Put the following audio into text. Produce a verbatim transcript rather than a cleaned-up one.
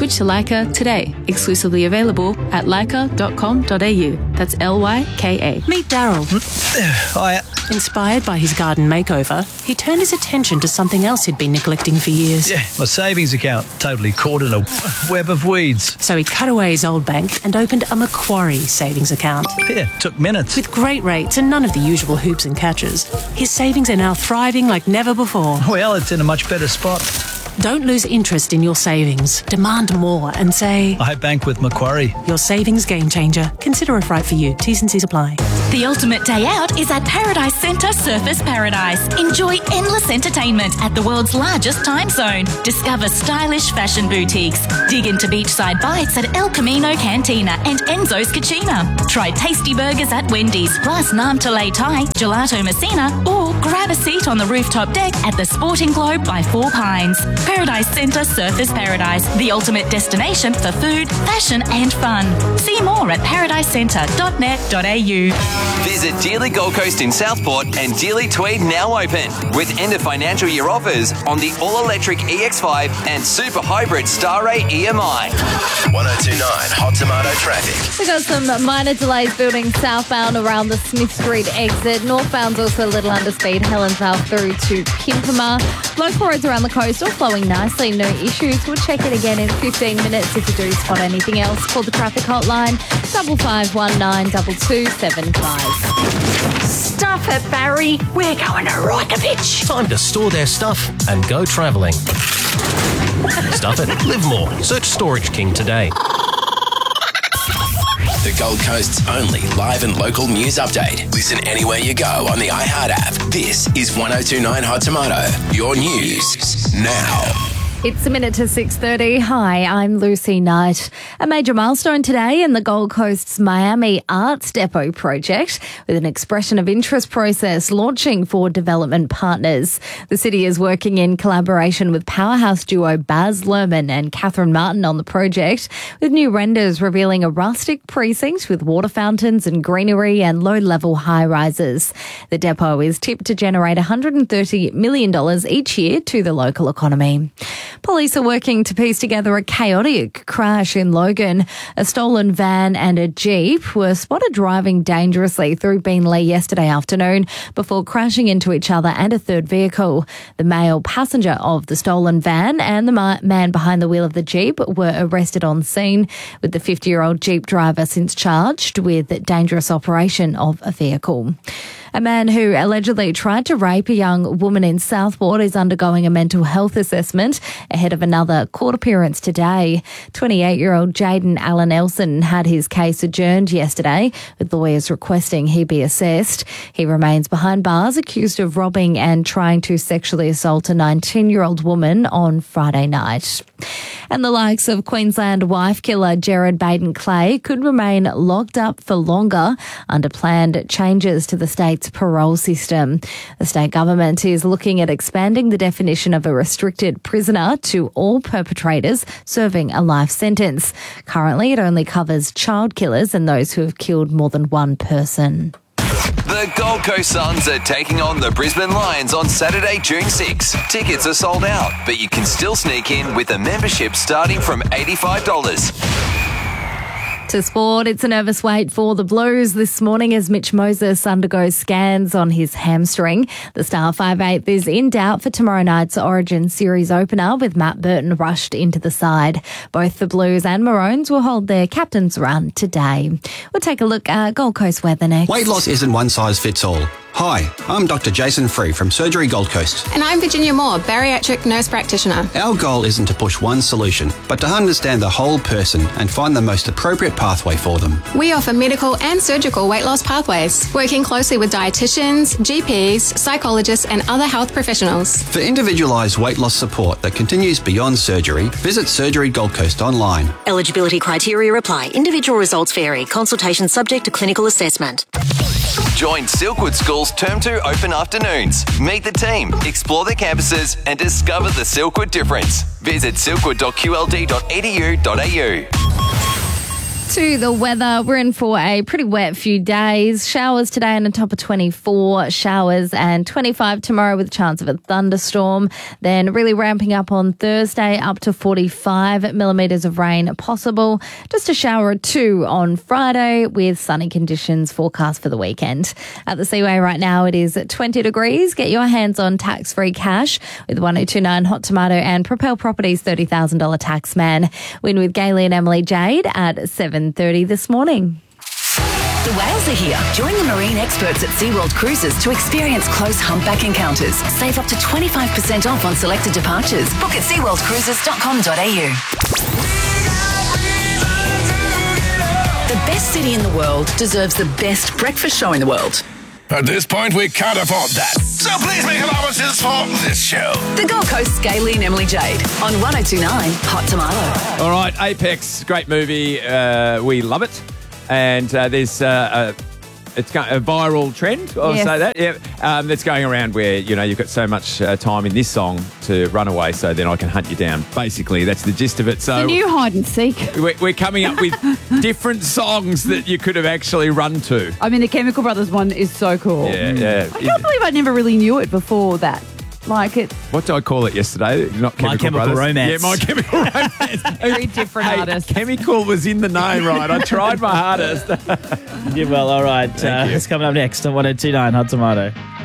Switch to Leica today. Exclusively available at leica dot com dot a u. That's L Y K A. Meet Daryl. Hi. Inspired by his garden makeover, he turned his attention to something else he'd been neglecting for years. Yeah, my savings account totally caught in a web of weeds. So he cut away his old bank and opened a Macquarie savings account. Yeah, took minutes. With great rates and none of the usual hoops and catches, his savings are now thriving like never before. Well, it's in a much better spot. Don't lose interest in your savings. Demand more and say, I bank with Macquarie. Your savings game changer. Consider if right for you. T's and C's apply. The ultimate day out is at Paradise Centre Surfers Paradise. Enjoy endless entertainment at the world's largest time zone. Discover stylish fashion boutiques. Dig into beachside bites at El Camino Cantina and Enzo's Cucina. Try tasty burgers at Wendy's, plus Nam Talay Thai, Gelato Messina, or grab a seat on the rooftop deck at the Sporting Globe by Four Pines. Paradise Centre Surfers Paradise, the ultimate destination for food, fashion and fun. See more at paradise centre dot net dot a u. Visit Dealey Gold Coast in Southport and Dealey Tweed now open with end of financial year offers on the all-electric E X five and super hybrid Star Ray E M I. one oh two point nine Hot Tomato traffic. We've got some minor delays building southbound around the Smith Street exit. Northbound's also a little underspeed, Helensvale through to Pimpama. Local roads around the coast all flowing nicely, no issues. We'll check it again in fifteen minutes. If you do spot anything else, call the traffic hotline five five one nine two two seven five. Stuff it, Barry. We're going to Reykjavik. Time to store their stuff and go travelling. Stuff it, live more. Search Storage King today. The Gold Coast's only live and local news update. Listen anywhere you go on the iHeart app. This is one oh two point nine Hot Tomato. Your news now. It's a minute to six thirty. Hi, I'm Lucy Knight. A major milestone today in the Gold Coast's Miami Arts Depot project, with an expression of interest process launching for development partners. The city is working in collaboration with powerhouse duo Baz Luhrmann and Catherine Martin on the project, with new renders revealing a rustic precinct with water fountains and greenery and low-level high-rises. The depot is tipped to generate one hundred thirty million dollars each year to the local economy. Police are working to piece together a chaotic crash in Logan. A stolen van and a Jeep were spotted driving dangerously through Beenleigh yesterday afternoon before crashing into each other and a third vehicle. The male passenger of the stolen van and the man behind the wheel of the Jeep were arrested on scene, with the fifty-year-old Jeep driver since charged with dangerous operation of a vehicle. A man who allegedly tried to rape a young woman in Southport is undergoing a mental health assessment ahead of another court appearance today. twenty-eight-year-old Jaden Allen Elson had his case adjourned yesterday, with lawyers requesting he be assessed. He remains behind bars, accused of robbing and trying to sexually assault a nineteen-year-old woman on Friday night. And the likes of Queensland wife killer Gerard Baden Clay could remain locked up for longer under planned changes to the state's parole system. The state government is looking at expanding the definition of a restricted prisoner to all perpetrators serving a life sentence. Currently, it only covers child killers and those who have killed more than one person. The Gold Coast Suns are taking on the Brisbane Lions on Saturday, June sixth. Tickets are sold out, but you can still sneak in with a membership starting from eighty-five dollars. To sport, it's a nervous wait for the Blues this morning as Mitch Moses undergoes scans on his hamstring. The star five eighth is in doubt for tomorrow night's Origin Series opener, with Matt Burton rushed into the side. Both the Blues and Maroons will hold their captain's run today. We'll take a look at Gold Coast weather next. Weight loss isn't one size fits all. Hi, I'm Doctor Jason Free from Surgery Gold Coast. And I'm Virginia Moore, bariatric nurse practitioner. Our goal isn't to push one solution, but to understand the whole person and find the most appropriate pathway for them. We offer medical and surgical weight loss pathways, working closely with dietitians, G Ps, psychologists and other health professionals. For individualised weight loss support that continues beyond surgery, visit Surgery Gold Coast online. Eligibility criteria apply. Individual results vary. Consultation subject to clinical assessment. Join Silkwood School's Term two Open Afternoons. Meet the team, explore their campuses and discover the Silkwood difference. Visit silkwood dot q l d dot e d u dot a u. To the weather, we're in for a pretty wet few days. Showers today on the top of twenty-four, showers and twenty-five tomorrow with a chance of a thunderstorm. Then really ramping up on Thursday up to forty-five millimetres of rain possible. Just a shower or two on Friday with sunny conditions forecast for the weekend. At the Seaway right now it is twenty degrees. Get your hands on tax-free cash with one oh two nine Hot Tomato and Propel Properties thirty thousand dollars tax man. Win with Gayley and Emily Jade at seven thirty this morning. The whales are here. Join the marine experts at SeaWorld Cruises to experience close humpback encounters. Save up to twenty-five percent off on selected departures. Book at sea world cruises dot com dot a u. The best city in the world deserves the best breakfast show in the world. At this point, we can't afford that. So please make allowances for this show. The Gold Coast's Gayley and Emily Jade on one oh two nine Hot Tomato. All right, Apex, great movie. Uh, we love it. And uh, there's uh, a, it's got a viral trend, I'll Yes. say that, yeah, um, that's going around where, you know, you've got so much uh, time in this song to run away so then I can hunt you down. Basically, that's the gist of it. So The new hide and seek. we're, we're coming up with different songs that you could have actually run to. I mean, the Chemical Brothers one is so cool. Yeah, yeah. I can't believe I never really knew it before that. Like it. What did I call it yesterday? Not Chemical My Chemical Brothers. Romance. Yeah, My Chemical Romance. Very different Hey, artists. Chemical was in the name, right? I tried my hardest. Yeah, well, all right. Uh, you. it's coming up next on one oh two nine Hot Tomato.